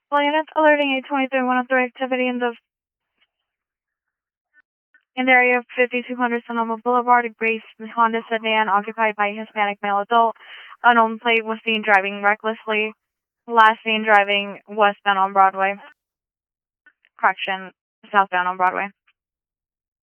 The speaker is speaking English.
All units alerting 823-103 activity in the area of 5200 Sonoma Boulevard. A gray Honda sedan occupied by a Hispanic male adult. Unknown plate was seen driving recklessly. Last seen driving westbound on Broadway. Correction, southbound on Broadway.